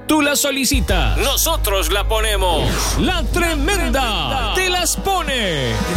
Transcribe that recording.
Tú la solicitas, nosotros la ponemos. La Tremenda te las pone.